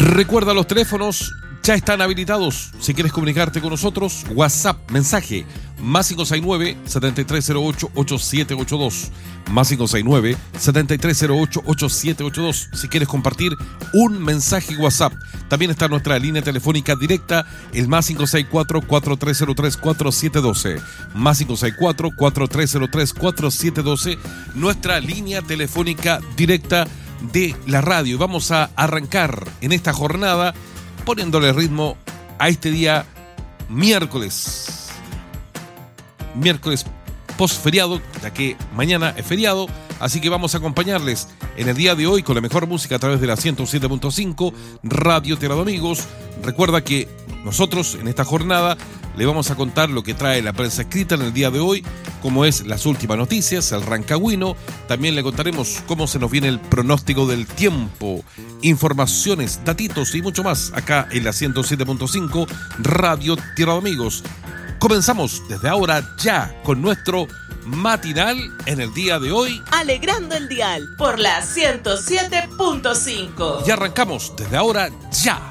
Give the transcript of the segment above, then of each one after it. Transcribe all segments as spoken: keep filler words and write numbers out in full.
Recuerda, los teléfonos ya están habilitados. Si quieres comunicarte con nosotros, WhatsApp, mensaje, más cinco seis nueve, siete tres cero ocho, ocho siete ocho dos, más cinco seis nueve, siete tres cero ocho, ocho siete ocho dos. Si quieres compartir un mensaje WhatsApp, también está nuestra línea telefónica directa, el más cinco seis cuatro, cuatro tres cero tres, cuatro siete uno dos, más cinco seis cuatro, cuatro tres cero tres, cuatro siete uno dos, nuestra línea telefónica directa de la radio. Vamos a arrancar en esta jornada poniéndole ritmo a este día miércoles. Miércoles post-feriado, ya que mañana es feriado, así que vamos a acompañarles en el día de hoy con la mejor música a través de la ciento siete punto cinco Radio Tierra de Amigos. Recuerda que nosotros en esta jornada le vamos a contar lo que trae la prensa escrita en el día de hoy, como es las últimas noticias, el rancagüino. También le contaremos cómo se nos viene el pronóstico del tiempo, informaciones, datitos y mucho más acá en la ciento siete punto cinco Radio Tierra de Amigos. Comenzamos desde ahora ya con nuestro matinal en el día de hoy, alegrando el dial por la ciento siete punto cinco. Y arrancamos desde ahora ya.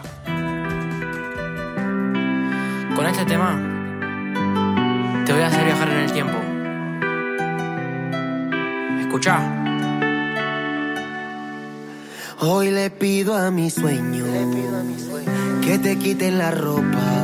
Con este tema te voy a hacer viajar en el tiempo. Escuchá. Hoy le pido a mi sueño, le pido a mi sueño que te quiten la ropa